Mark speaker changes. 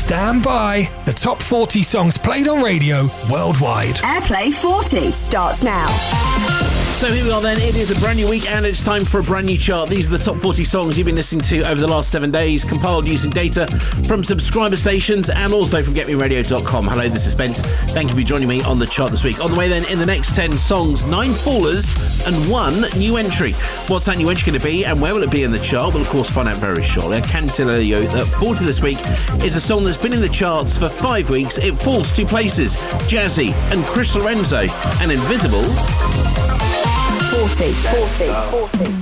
Speaker 1: Stand by. The top 40 songs played on radio worldwide.
Speaker 2: Airplay 40 starts now.
Speaker 3: So here we are then, it is a brand new week and it's time for a brand new chart. These are the top 40 songs you've been listening to over the last 7 days, compiled using data from subscriber stations and also from getmeradio.com. Hello, this is Spence. Thank you for joining me on the chart this week. On the way then, in the next 10 songs, 9 fallers and 1 new entry. What's that new entry going to be and where will it be in the chart? We'll of course find out very shortly. I can tell you that 40 this week is a song that's been in the charts for 5 weeks. It falls 2 places. Jazzy and Chris Lorenzo and Invisible.
Speaker 2: 40.